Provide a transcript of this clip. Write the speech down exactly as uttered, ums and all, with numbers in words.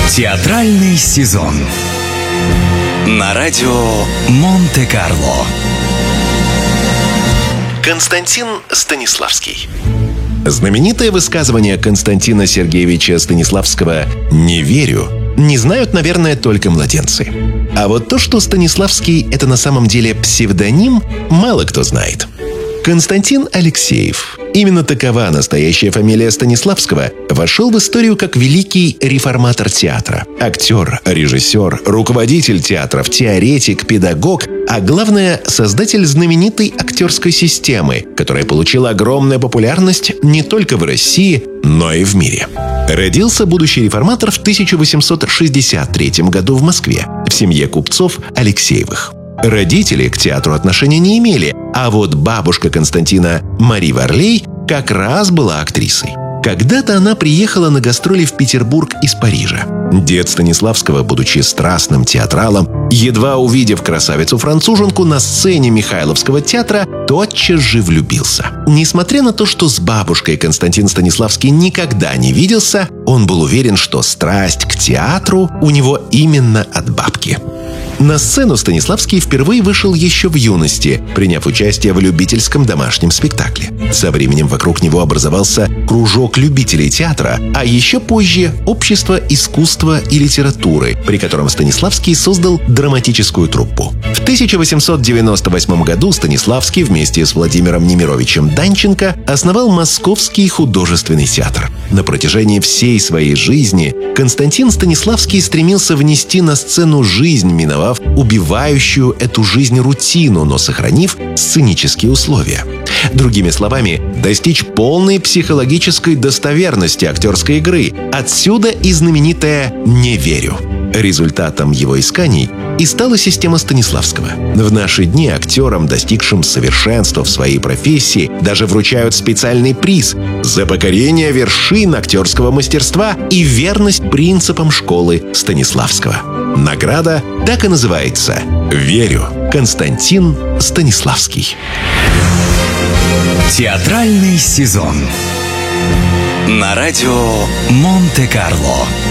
Театральный сезон на радио Монте-Карло. Константин Станиславский. Знаменитое высказывание Константина Сергеевича Станиславского «Не верю» не знают, наверное, только младенцы. А вот то, что Станиславский — это на самом деле псевдоним, мало кто знает. Константин Алексеев, именно такова настоящая фамилия Станиславского, вошел в историю как великий реформатор театра. Актер, режиссер, руководитель театров, теоретик, педагог, а главное — создатель знаменитой актерской системы, которая получила огромную популярность не только в России, но и в мире. Родился будущий реформатор в тысяча восемьсот шестьдесят третьем году в Москве, в семье купцов Алексеевых. Родители к театру отношения не имели, а вот бабушка Константина, Мари Варлей, как раз была актрисой. Когда-то она приехала на гастроли в Петербург из Парижа. Дед Станиславского, будучи страстным театралом, едва увидев красавицу-француженку на сцене Михайловского театра, тотчас же влюбился. Несмотря на то, что с бабушкой Константин Станиславский никогда не виделся, он был уверен, что страсть к театру у него именно от бабки. На сцену Станиславский впервые вышел еще в юности, приняв участие в любительском домашнем спектакле. Со временем вокруг него образовался кружок любителей театра, а еще позже — общество искусства и литературы, при котором Станиславский создал драматическую труппу. В тысяча восемьсот девяносто восьмом году Станиславский вместе с Владимиром Немировичем Данченко основал Московский художественный театр. На протяжении всей своей жизни Константин Станиславский стремился внести на сцену жизнь, миновав убивающую эту жизнь рутину, но сохранив сценические условия. Другими словами, достичь полной психологической достоверности актерской игры. Отсюда и знаменитое «Не верю». Результатом его исканий и стала система Станиславского. В наши дни актерам, достигшим совершенства в своей профессии, даже вручают специальный приз за покорение вершин актерского мастерства и верность принципам школы Станиславского. Награда так и называется «Верю». Константин Станиславский. Театральный сезон на радио Монте-Карло.